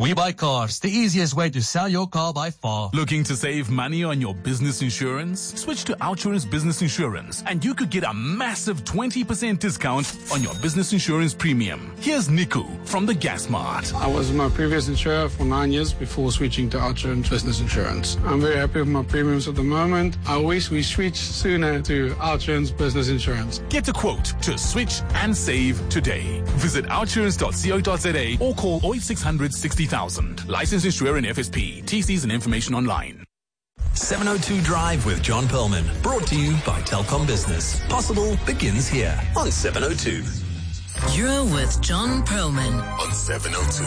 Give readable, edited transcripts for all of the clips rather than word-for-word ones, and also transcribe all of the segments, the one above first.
We Buy Cars, the easiest way to sell your car by far. Looking to save money on your business insurance? Switch to Outsurance Business Insurance and you could get a massive 20% discount on your business insurance premium. Here's Niku from the Gas Mart. I was my previous insurer for 9 years before switching to Outsurance Business Insurance. I'm very happy with my premiums at the moment. I wish we switched sooner to Outsurance Business Insurance. Get a quote to switch and save today. Visit outsurance.co.za or call 0800 60,000. Licensed insurer in FSP. TCs and information online. 702 Drive with John Perlman. Brought to you by Telkom Business. Possible begins here on 702. You're with John Perlman On 702.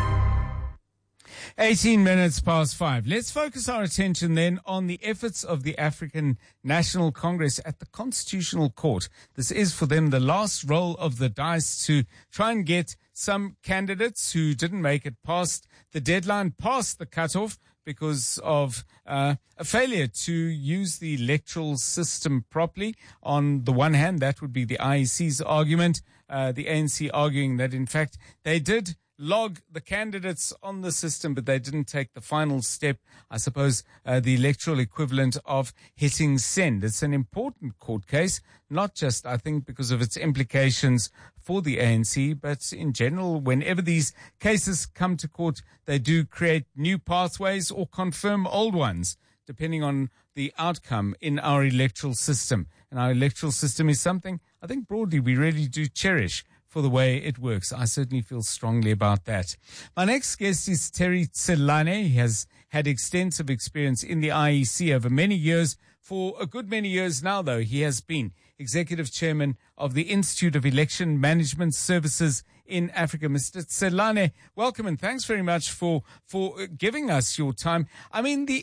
18 minutes past 5. Let's focus our attention then on the efforts of the African National Congress at the Constitutional Court. This is for them the last roll of the dice to try and get some candidates who didn't make it past the deadline, past the cutoff, because of a failure to use the electoral system properly. On the one hand, that would be the IEC's argument, the ANC arguing that, in fact, they did log the candidates on the system, but they didn't take the final step, I suppose, the electoral equivalent of hitting send. It's an important court case, not just, I think, because of its implications for the ANC, but in general, whenever these cases come to court, they do create new pathways or confirm old ones, depending on the outcome in our electoral system. And our electoral system is something I think broadly we really do cherish for the way it works. I certainly feel strongly about that. My next guest is Terry Tselane. He has had extensive experience in the IEC over many years. For a good many years now, though, he has been executive chairman of the Institute of Election Management Services in Africa. Mr. Tselane, welcome and thanks very much for giving us your time. I mean, the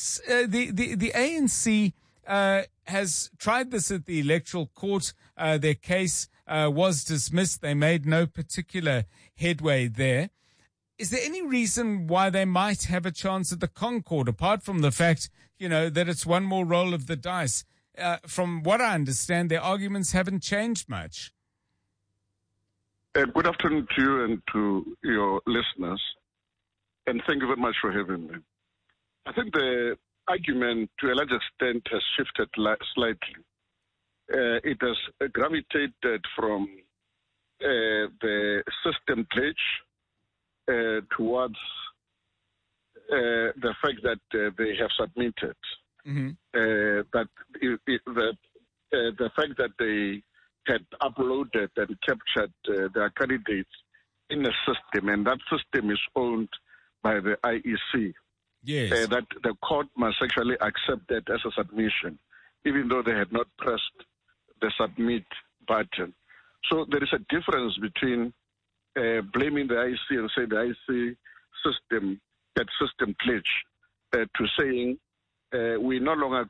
ANC has tried this at the electoral court. Their case was dismissed. They made no particular headway there. Is there any reason why they might have a chance at the Concord, apart from the fact, that it's one more roll of the dice? From what I understand, their arguments haven't changed much. Good afternoon to you and to your listeners, and thank you very much for having me. I think the argument, to a large extent, has shifted slightly. It has gravitated from the system glitch towards the fact that they have submitted. Mm-hmm. The fact that they had uploaded and captured their candidates in a system, and that system is owned by the IEC. Yes. That the court must actually accept that as a submission, even though they had not pressed the submit button. So there is a difference between blaming the IEC and saying the IEC system, that system glitch, to saying we no longer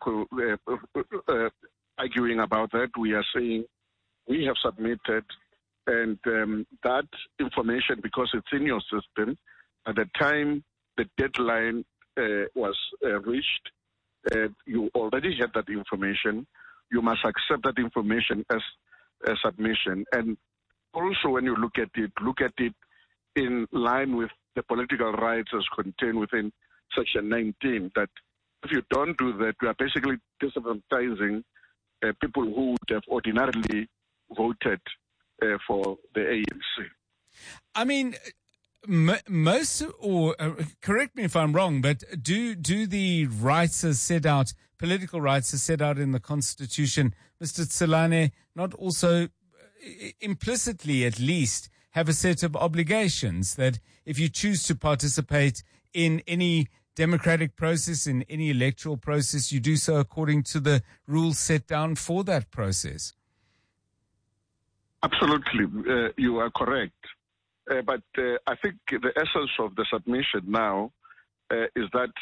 arguing about that. We are saying we have submitted, and that information, because it's in your system, at the time the deadline was reached, you already had that information. You must accept that information as a submission. And also when you look at it in line with the political rights as contained within Section 19, that if you don't do that, you are basically disadvantaging people who would have ordinarily voted for the ANC. I mean, most, or correct me if I'm wrong, but do the rights as set out, political rights as set out in the Constitution, Mr. Tselane, not also implicitly at least have a set of obligations that if you choose to participate in any democratic process, in any electoral process, you do so according to the rules set down for that process? Absolutely, you are correct. But I think the essence of the submission now is that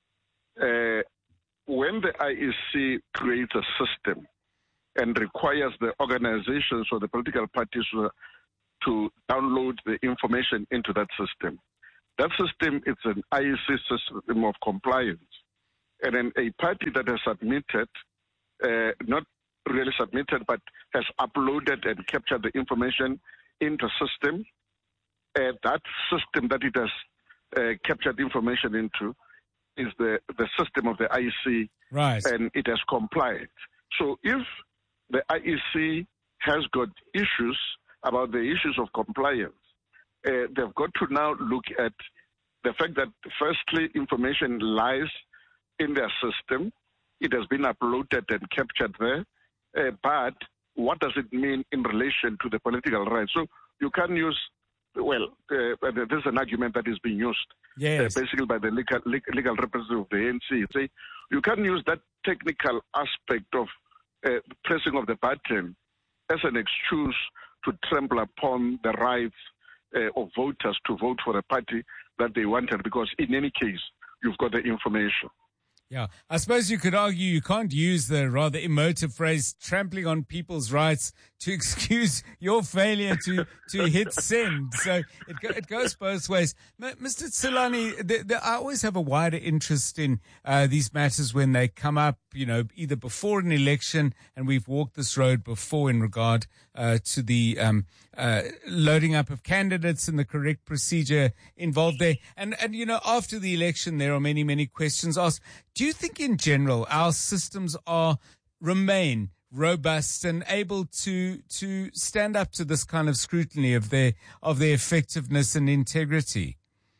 when the IEC creates a system and requires the organizations or the political parties to download the information into that system is an IEC system of compliance. And then a party that has submitted, not really submitted, but has uploaded and captured the information into system, that system that it has captured information into is the system of the IEC, Right. and it has complied. So if the IEC has got issues about the issues of compliance, they've got to now look at the fact that, firstly, information lies in their system. It has been uploaded and captured there. But what does it mean in relation to the political rights? So you can use, there's an argument that is being used basically by the legal representative of the ANC. Say you can use that technical aspect of pressing of the button as an excuse to trample upon the rights of voters to vote for a party that they wanted, because in any case, you've got the information. Yeah, I suppose you could argue you can't use the rather emotive phrase trampling on people's rights to excuse your failure to hit send. So it goes both ways. Mr. Tselane, I always have a wider interest in these matters when they come up, either before an election, and we've walked this road before in regard to the loading up of candidates and the correct procedure involved there. And after the election, there are many, many questions asked. Do you think in general our systems remain robust and able to stand up to this kind of scrutiny of their effectiveness and integrity?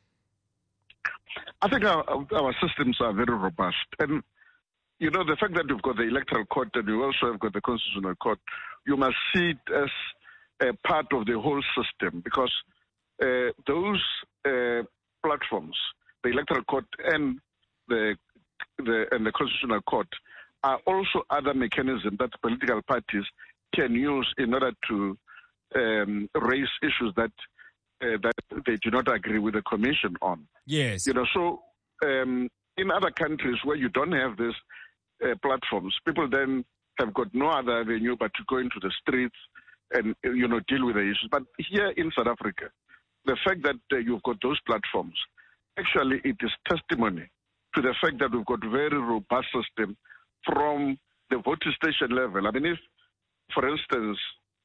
I think our systems are very robust. And, the fact that you've got the electoral court and you also have got the constitutional court, you must see it as a part of the whole system, because those platforms, the electoral court and the constitutional court, are also other mechanisms that political parties can use in order to raise issues that they do not agree with the commission on. Yes. So in other countries where you don't have these platforms, people then have got no other avenue but to go into the streets and deal with the issues. But here in South Africa, the fact that you've got those platforms, actually it is testimony to the fact that we've got very robust system from the voting station level. I mean, if, for instance,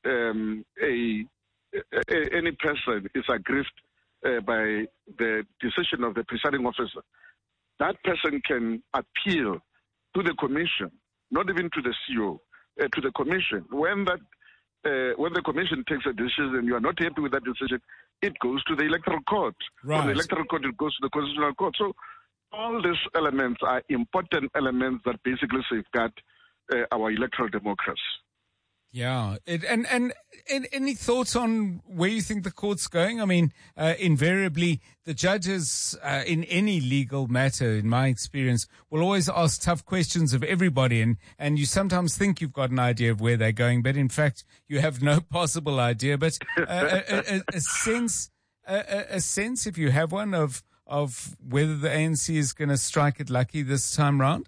any person is aggrieved by the decision of the presiding officer, that person can appeal to the commission, not even to the CEO, to the commission. When the commission takes a decision and you are not happy with that decision, it goes to the electoral court. Right. From the electoral court, it goes to the constitutional court. So all these elements are important elements that basically safeguard our electoral democracy. Yeah. And any thoughts on where you think the court's going? I mean, invariably, the judges in any legal matter, in my experience, will always ask tough questions of everybody. And you sometimes think you've got an idea of where they're going, but in fact, you have no possible idea. But a sense, if you have one, of whether the ANC is going to strike it lucky this time round?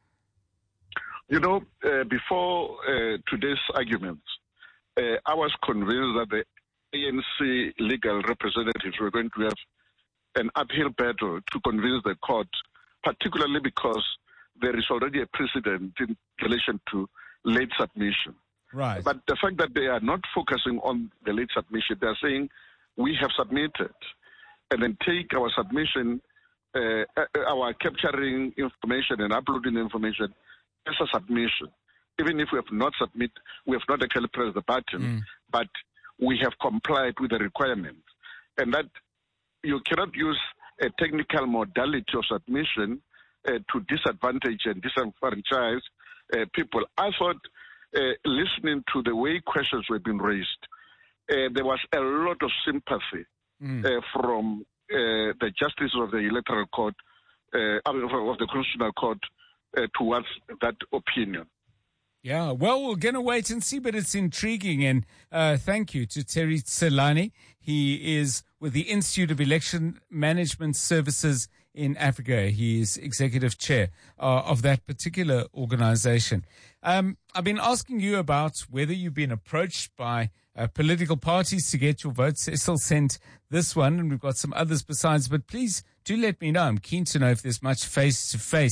Before today's arguments, I was convinced that the ANC legal representatives were going to have an uphill battle to convince the court, particularly because there is already a precedent in relation to late submission. Right. But the fact that they are not focusing on the late submission, they are saying, we have submitted, and then take our submission, our capturing information and uploading information as a submission. Even if we have not actually pressed the button, but we have complied with the requirements. And that you cannot use a technical modality of submission to disadvantage and disenfranchise people. I thought, listening to the way questions were being raised, there was a lot of sympathy from the justices of the electoral court, of the constitutional court, towards that opinion. Yeah, well, we're going to wait and see, but it's intriguing. And thank you to Terry Tselane. He is with the Institute of Election Management Services in Africa. He is executive chair of that particular organization. I've been asking you about whether you've been approached by political parties to get your votes. Cecil sent this one, and we've got some others besides, but please do let me know. I'm keen to know if there's much face-to-face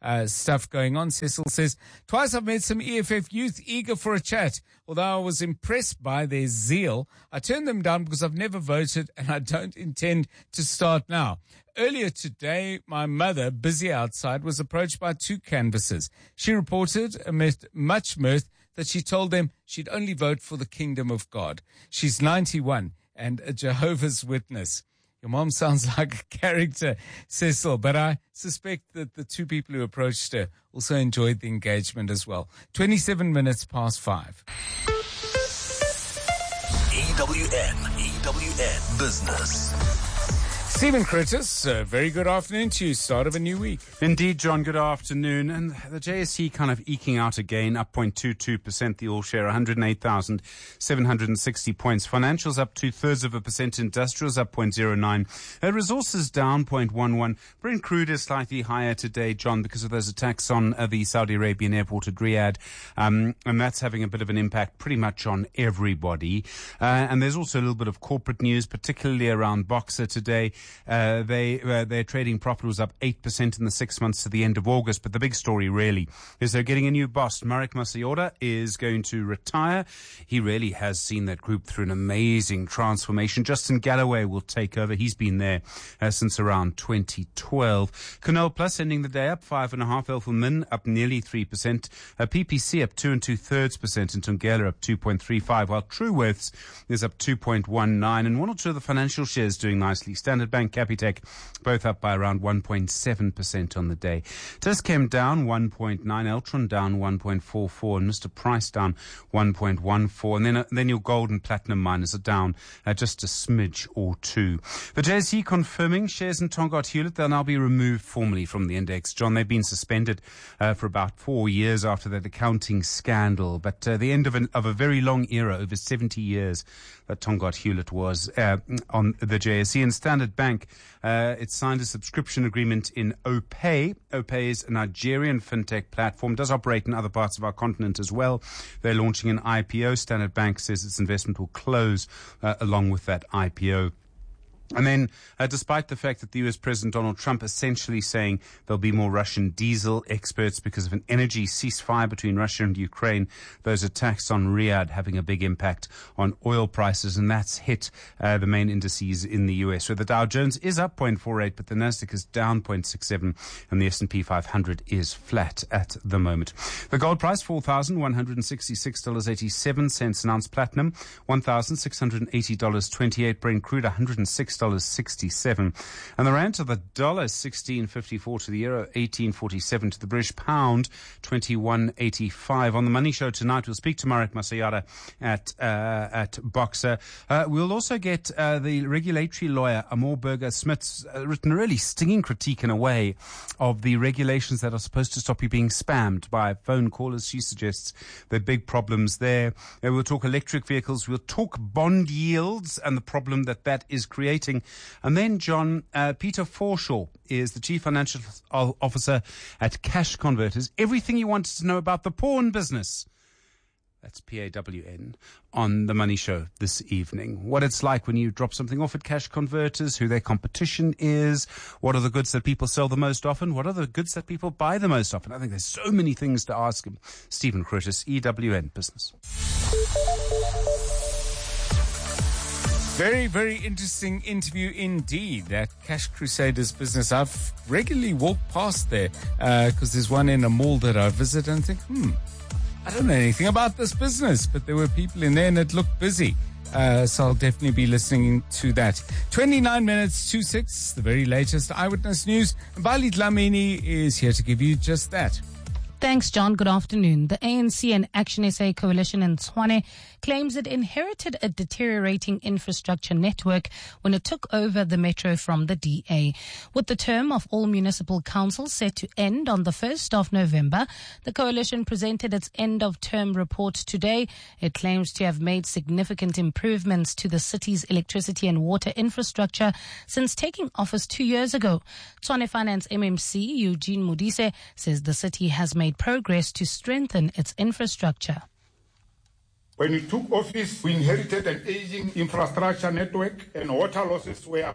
stuff going on. Cecil says, twice I've met some EFF youth eager for a chat. Although I was impressed by their zeal, I turned them down because I've never voted and I don't intend to start now. Earlier today, my mother, busy outside, was approached by two canvassers. She reported, amid much mirth, that she told them she'd only vote for the kingdom of God. She's 91 and a Jehovah's Witness. Your mom sounds like a character, Cecil, but I suspect that the two people who approached her also enjoyed the engagement as well. 27 minutes past 5. EWN Business. Stephen Curtis, very good afternoon to you. Start of a new week. Indeed, John, good afternoon. And the JSE kind of eking out again, up 0.22%, the all-share, 108,760 points. Financials up 0.2%, industrials up 0.09%. Resources down 0.11%. Brent crude is slightly higher today, John, because of those attacks on the Saudi Arabian airport at Riyadh. And that's having a bit of an impact pretty much on everybody. And there's also a little bit of corporate news, particularly around Boxer today. Their trading profit was up 8% in the 6 months to the end of August. But the big story really is they're getting a new boss. Marek Masiora is going to retire. He really has seen that group through an amazing transformation. Justin Galloway will take over. He's been there since around 2012. Canal Plus ending the day up 5.5%. Elfenmin up nearly 3%. PPC up 2 2/3%. And Tungela up 2.35%. While Truworths is up 2.19%. And one or two of the financial shares doing nicely. Standard Bank, Capitec, both up by around 1.7% on the day. Tischem down 1.9%, Altron down 1.44%, and Mr. Price down 1.14%. And then your gold and platinum miners are down just a smidge or two. The JSE confirming shares in Tongaat Hewlett, they'll now be removed formally from the index. John, they've been suspended for about 4 years after that accounting scandal. But the end of a very long era, over 70 years, that Tongaat Hewlett was on the JSE. And Standard Bank, it signed a subscription agreement in OPay. OPay is a Nigerian fintech platform, does operate in other parts of our continent as well. They're launching an IPO. Standard Bank says its investment will close along with that IPO. And then, despite the fact that the U.S. President Donald Trump essentially saying there'll be more Russian diesel exports because of an energy ceasefire between Russia and Ukraine, those attacks on Riyadh having a big impact on oil prices, and that's hit the main indices in the U.S. So the Dow Jones is up 0.48%, but the Nasdaq is down 0.67%, and the S&P 500 is flat at the moment. The gold price, $4,166.87 an ounce. Platinum, $1,680.28. Brent crude, $106.67. And the rand to the dollar, 16.54 to the euro, 18.47 to the British pound, 21.85. On the Money Show tonight, we'll speak to Marek Masiora at Boxer. We'll also get the regulatory lawyer, Amor Burger-Smith's written a really stinging critique in a way of the regulations that are supposed to stop you being spammed by phone callers. She suggests there are big problems there. We'll talk electric vehicles. We'll talk bond yields and the problem that is creating. And then, John, Peter Forshaw is the Chief Financial Officer at Cash Converters. Everything you wanted to know about the pawn business. That's PAWN on The Money Show this evening. What it's like when you drop something off at Cash Converters, who their competition is, what are the goods that people sell the most often, what are the goods that people buy the most often. I think there's so many things to ask him. Stephen Curtis, EWN Business. Very, very interesting interview indeed, that Cash Crusaders business. I've regularly walked past there because there's one in a mall that I visit and think, I don't know anything about this business, but there were people in there and it looked busy. So I'll definitely be listening to that. 29 minutes to 6, the very latest Eyewitness News. Mbali Dlamini is here to give you just that. Thanks, John. Good afternoon. The ANC and Action SA coalition in Tshwane claims it inherited a deteriorating infrastructure network when it took over the metro from the DA. With the term of all municipal councils set to end on the 1st of November, the coalition presented its end-of-term report today. It claims to have made significant improvements to the city's electricity and water infrastructure since taking office 2 years ago. Tshwane Finance MMC Eugene Modise says the city has made progress to strengthen its infrastructure. When we took office, we inherited an aging infrastructure network and water losses were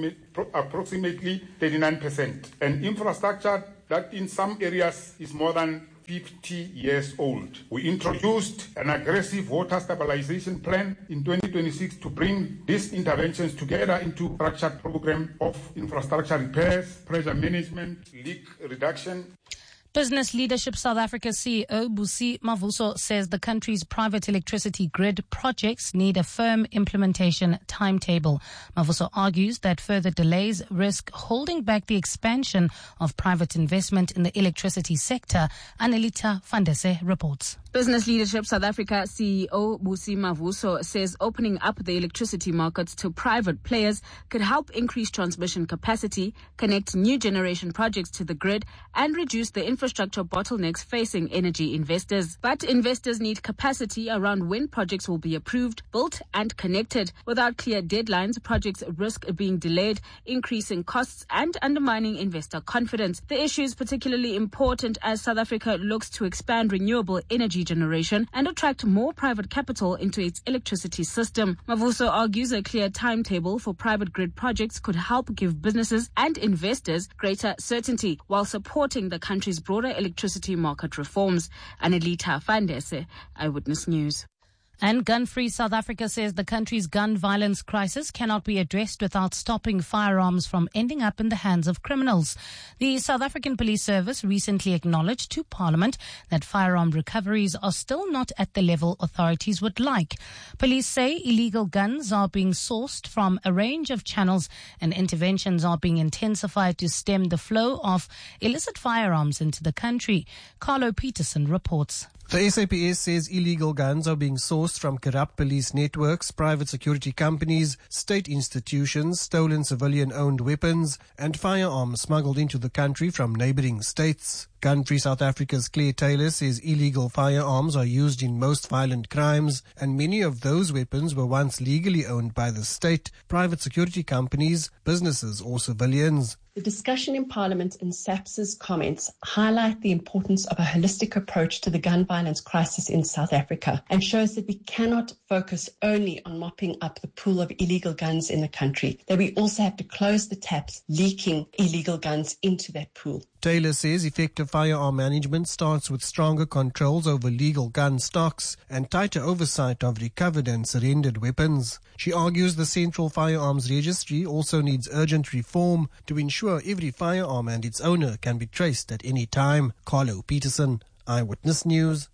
approximately 39%. An infrastructure that in some areas is more than 50 years old. We introduced an aggressive water stabilization plan in 2026 to bring these interventions together into a structured program of infrastructure repairs, pressure management, leak reduction. Business Leadership South Africa CEO Busi Mavuso says the country's private electricity grid projects need a firm implementation timetable. Mavuso argues that further delays risk holding back the expansion of private investment in the electricity sector. Anelita Fandese reports. Business Leadership South Africa CEO Busi Mavuso says opening up the electricity markets to private players could help increase transmission capacity, connect new generation projects to the grid, and reduce the infrastructure bottlenecks facing energy investors. But investors need capacity around when projects will be approved, built, and connected. Without clear deadlines, projects risk being delayed, increasing costs, and undermining investor confidence. The issue is particularly important as South Africa looks to expand renewable energy generation and attract more private capital into its electricity system. Mavuso argues a clear timetable for private grid projects could help give businesses and investors greater certainty while supporting the country's broader electricity market reforms. Anelita Fandese, Eyewitness News. And Gun-Free South Africa says the country's gun violence crisis cannot be addressed without stopping firearms from ending up in the hands of criminals. The South African Police Service recently acknowledged to Parliament that firearm recoveries are still not at the level authorities would like. Police say illegal guns are being sourced from a range of channels and interventions are being intensified to stem the flow of illicit firearms into the country. Carlo Peterson reports. The SAPS says illegal guns are being sourced from corrupt police networks, private security companies, state institutions, stolen civilian-owned weapons, and firearms smuggled into the country from neighboring states. Gun-Free South Africa's Claire Taylor says illegal firearms are used in most violent crimes, and many of those weapons were once legally owned by the state, private security companies, businesses, or civilians. The discussion in Parliament and SAPS's comments highlight the importance of a holistic approach to the gun violence crisis in South Africa and shows that we cannot focus only on mopping up the pool of illegal guns in the country, that we also have to close the taps leaking illegal guns into that pool. Taylor says effective firearm management starts with stronger controls over legal gun stocks and tighter oversight of recovered and surrendered weapons. She argues the Central Firearms Registry also needs urgent reform to ensure every firearm and its owner can be traced at any time. Carlo Peterson, Eyewitness News.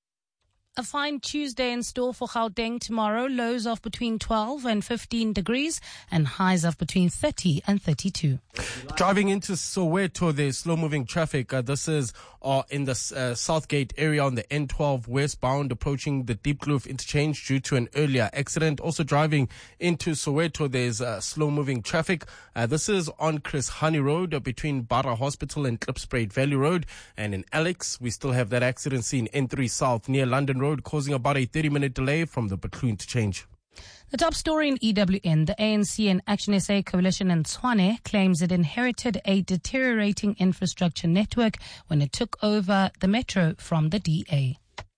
A fine Tuesday in store for Gauteng tomorrow. Lows of between 12 and 15 degrees and highs of between 30 and 32. Driving into Soweto, there's slow-moving traffic. This is in the Southgate area on the N12 westbound, approaching the Deep Kloof interchange due to an earlier accident. Also driving into Soweto, there's slow-moving traffic. This is on Chris Honey Road between Barra Hospital and Klipspruit Valley Road. And in Alex, we still have that accident scene N3 South near London Road, causing about a 30-minute delay from the Butlu interchange. The top story in EWN, the ANC and Action SA coalition in Tshwane claims it inherited a deteriorating infrastructure network when it took over the metro from the DA.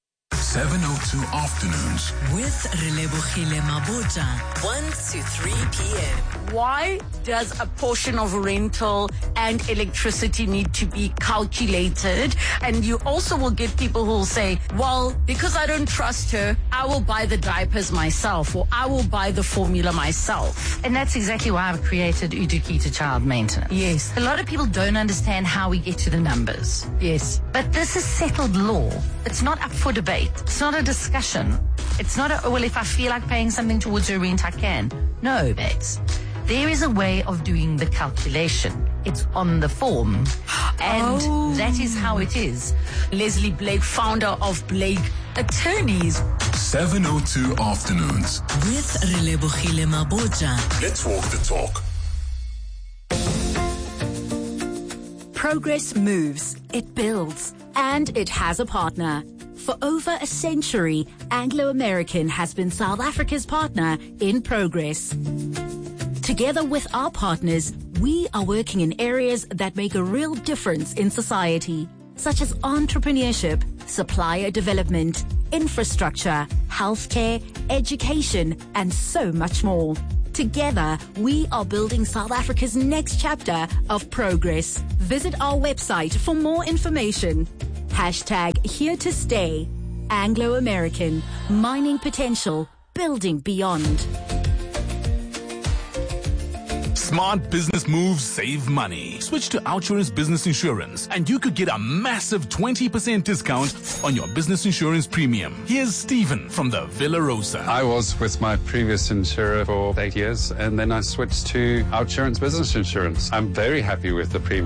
702 Afternoons with Relebohile Mabota, 1 to 3 p.m. Why does a portion of rental and electricity need to be calculated? And you also will get people who will say, well, because I don't trust her, I will buy the diapers myself, or I will buy the formula myself. And that's exactly why I've created Udukita Child Maintenance. Yes. A lot of people don't understand how we get to the numbers. Yes. But this is settled law. It's not up for debate. It's not a discussion. It's not well, if I feel like paying something towards your rent, I can. No, babes. There is a way of doing the calculation. It's on the form. And that is how it is. Leslie Blake, founder of Blake Attorneys. 702 Afternoons with Relebohile Mabota. Let's walk the talk. Progress moves, it builds, and it has a partner. For over a century, Anglo American has been South Africa's partner in progress. Together with our partners, we are working in areas that make a real difference in society, such as entrepreneurship, supplier development, infrastructure, healthcare, education, and so much more. Together, we are building South Africa's next chapter of progress. Visit our website for more information. #Here to Stay. Anglo American. Mining potential. Building beyond. Smart business moves save money. Switch to Outsurance Business Insurance and you could get a massive 20% discount on your business insurance premium. Here's Stephen from the Villa Rosa. I was with my previous insurer for 8 years and then I switched to Outsurance Business Insurance. I'm very happy with the premium.